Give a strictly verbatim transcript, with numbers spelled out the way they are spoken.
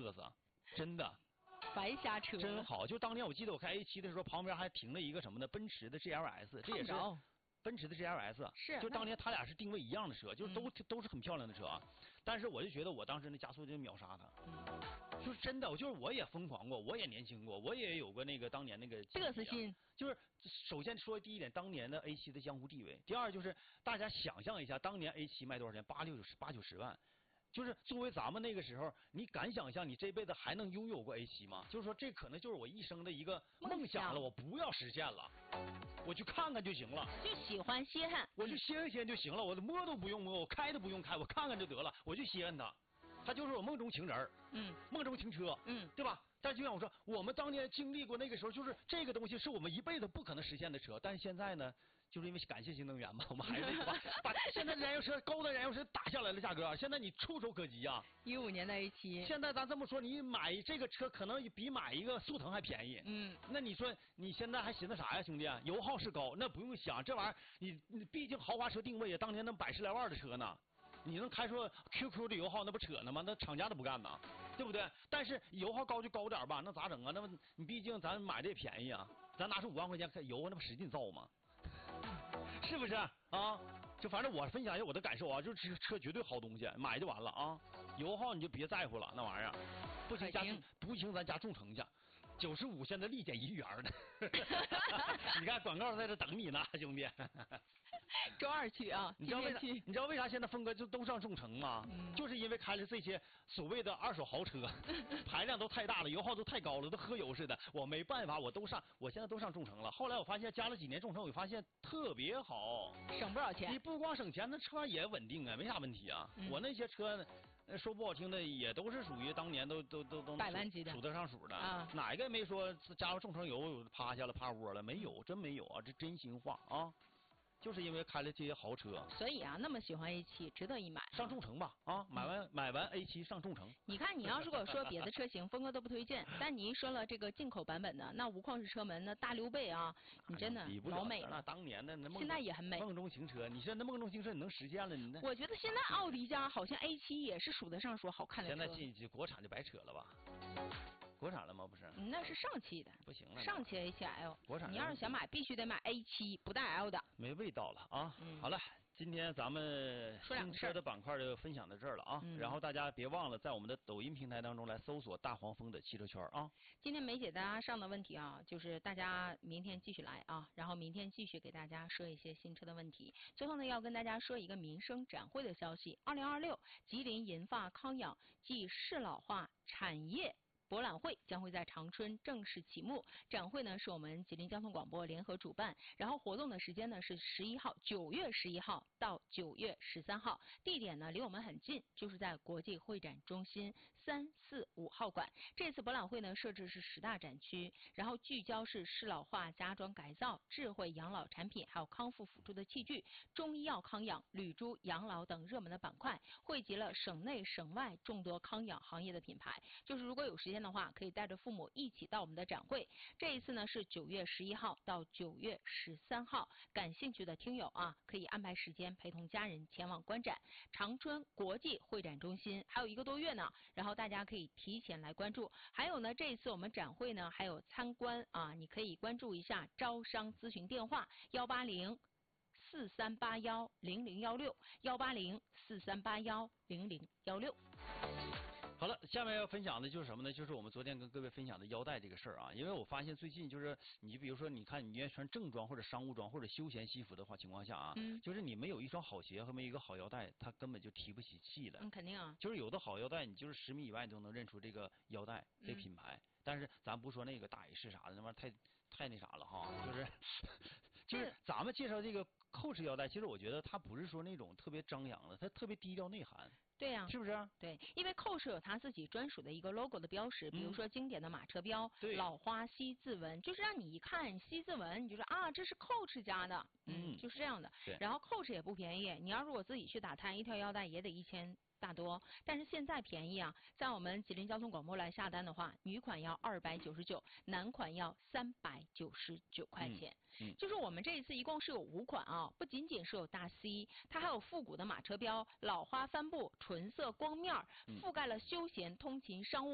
嘚瑟，真的。 白瞎扯。 真好，就当年我记得我开 A 七的时候，旁边还停了一个什么呢？奔驰的 G L S， 这也是奔驰的 G L S。 是。 就当年他俩是定位一样的车，就是都、嗯、都是很漂亮的车啊。但是我就觉得我当时那加速就秒杀他。嗯。就是真的，我就是我也疯狂过，我也年轻过，我也有过那个当年那个嘚瑟心。 就是首先说第一点，当年的 A 七的江湖地位；第二就是大家想象一下，当年 A 七卖多少钱？八六十八九十万。就是作为咱们那个时候，你敢想象你这辈子还能拥有过 A 七吗？就是说这可能就是我一生的一个梦想了，我不要实现了，我去看看就行了。 就喜欢稀罕， 我就歇歇就行了，我摸都不用摸，我开都不用开，我看看就得了，我就稀罕它。它就是我梦中情人，嗯，梦中情车，嗯，对吧？但就像我说，我们当年经历过那个时候，就是这个东西是我们一辈子不可能实现的车。但是现在呢，就是因为感谢新能源嘛，我们还是把把现在燃油车高端燃油车打下来了价格，现在你触手可及啊。 一五年的 A 七， 现在咱这么说，你买这个车可能比买一个速腾还便宜。嗯，那你说你现在还寻思啥呀，兄弟？油耗是高，那不用想，这玩意儿你你毕竟豪华车定位也当年那百十来万的车呢。你能开出 Q Q 的油耗，那不扯呢吗？那厂家都不干呐，对不对？但是油耗高就高点吧，那咋整啊？那么你毕竟咱买的也便宜啊，咱拿出五万块钱开油，那不使劲造吗？是不是啊？就反正我分享一下我的感受啊，就是车车绝对好东西，买就完了啊。油耗你就别在乎了，那玩意儿不行加不行咱家众诚去。九十五现在立减一元的，你看广告在这等你呢，兄弟。 周二去啊， 你知道为啥？你知道为啥现在峰哥就都上众诚吗？嗯、就是因为开了这些所谓的二手豪车，排量都太大了，油耗都太高了，都喝油似的。我没办法，我都上，我现在都上众诚了。后来我发现加了几年众诚，我发现特别好， 省不少钱。 你不光省钱，那车也稳定啊，没啥问题啊。嗯、我那些车。说不好听的，也都是属于当年都都都都百万级的， 数得上数的啊。哪一个没说加入众诚油趴下了趴窝了？没有，真没有啊，这真心话啊。就是因为开了这些豪车， 所以啊，那么喜欢 A 七，值得一买。 上众诚吧，啊，买完、嗯、买完 A 七上众诚。 你看，你要是跟我说别的车型，峰哥都不推荐。但你一说了这个进口版本的，那无框式车门，那大溜背啊，你真的老美了。 那当年的那梦， 现在也很美。 梦中情车，你说那梦中情车你能实现了？你那我觉得现在奥迪家好像 A 七也是数得上说好看的车。 现在进去国产就白扯了吧？国产了吗？不是， 那是上汽的， 不行了。 上汽 A 七 L， 国产。 你要是想买，必须得买 A 七，不带 L 的。 没味道了啊！嗯、好了，今天咱们新车的板块就分享到这儿了啊。嗯、然后大家别忘了在我们的抖音平台当中来搜索大黄蜂的汽车圈啊。 今天没解答上的问题啊，就是大家明天继续来啊，然后明天继续给大家说一些新车的问题。最后呢，要跟大家说一个民生展会的消息：二零二六吉林银发康养暨适老化产业博览会将会在长春正式启幕。展会呢是我们吉林交通广播联合主办，然后活动的时间呢是十一号，九月十一号到九月十三号，地点呢离我们很近，就是在国际会展中心三四五号馆。这次博览会呢设置是十大展区，然后聚焦是适老化、家装改造、智慧养老产品，还有康复辅助的器具、中医药康养、旅猪养老等热门的板块，汇集了省内省外众多康养行业的品牌。就是如果有时间的话，可以带着父母一起到我们的展会。这一次呢是九月十一号到九月十三号，感兴趣的听友啊，可以安排时间陪同家人前往观展。长春国际会展中心还有一个多月呢，然后大家可以提前来关注。还有呢，这一次我们展会呢还有参观啊，你可以关注一下招商咨询电话幺八零四三八幺零零幺六幺八零四三八幺零零幺六。 好了，下面要分享的就是什么呢？就是我们昨天跟各位分享的腰带这个事儿啊。因为我发现最近就是你比如说，你看你愿意穿正装或者商务装或者休闲西服的话情况下啊，嗯，就是你没有一双好鞋和没有一个好腰带，它根本就提不起气来。 嗯，肯定啊。 就是有的好腰带，你就是十米以外你都能认出这个腰带这品牌。嗯，但是咱不说那个大 A 是啥的，那玩意儿太太那啥了哈，就是就是咱们介绍这个扣式腰带，其实我觉得它不是说那种特别张扬的，它特别低调内涵。 对呀、啊， 是不是？ 对，因为扣式有它自己专属的一个 logo 的标识，比如说经典的马车标、嗯、老花西字纹，就是让你一看西字纹，你就说啊，这是扣式家的，嗯，嗯就是这样的。然后扣式也不便宜，你要如果自己去打探，一条腰带也得一千。大多，但是现在便宜啊！在我们吉林交通广播来下单的话，女款要二百九十九，男款要三百九十九块钱。嗯，嗯就是我们这一次一共是有五款啊，不仅仅是有大 C， 它还有复古的马车标、老花帆布、纯色光面，覆盖了休闲、通勤、商务。